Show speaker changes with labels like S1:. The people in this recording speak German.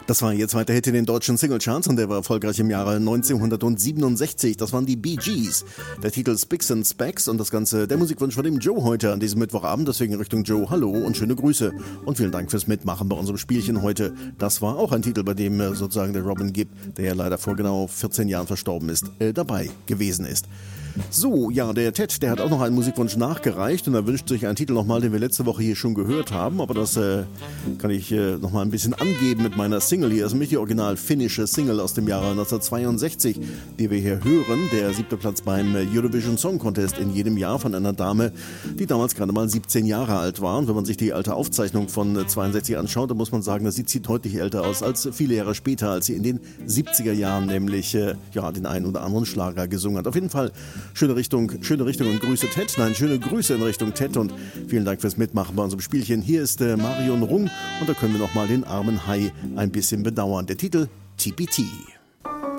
S1: Das war ihr zweiter Hit in den deutschen Singlecharts und der war erfolgreich im Jahre 1967. Das waren die Bee Gees. Der Titel Spicks and Specks und das Ganze der Musikwunsch von dem Joe heute an diesem Mittwochabend. Deswegen Richtung Joe, hallo und schöne Grüße. Und vielen Dank fürs Mitmachen bei unserem Spielchen heute. Das war auch ein Titel, bei dem sozusagen der Robin Gibb, der ja leider vor genau 14 Jahren verstorben ist, dabei gewesen ist. So, ja, der Ted, der hat auch noch einen Musikwunsch nachgereicht und er wünscht sich einen Titel nochmal, den wir letzte Woche hier schon gehört haben, aber das kann ich nochmal ein bisschen angeben mit meiner Single hier. Das ist nämlich die original finnische Single aus dem Jahre 1962, die wir hier hören. Der 7. Platz beim Eurovision Song Contest in jedem Jahr von einer Dame, die damals gerade mal 17 Jahre alt war. Und wenn man sich die alte Aufzeichnung von 62 anschaut, dann muss man sagen, sie sieht deutlich älter aus als viele Jahre später, als sie in den 70er Jahren nämlich den einen oder anderen Schlager gesungen hat. Auf jeden Fall schöne Richtung und Grüße Ted. Nein, schöne Grüße in Richtung Ted und vielen Dank fürs Mitmachen bei unserem Spielchen. Hier ist Marion Rung und da können wir nochmal den armen Hai ein bisschen bedauern. Der Titel TPT.